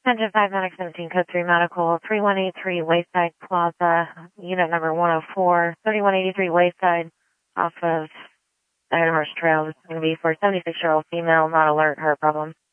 Engine 5, Medic 17, Code 3 Medical, 3183 Wayside Plaza, unit number 104, 3183 Wayside, off of Iron Horse Trail. This is going to be for a 76-year-old female, not alert, her problem.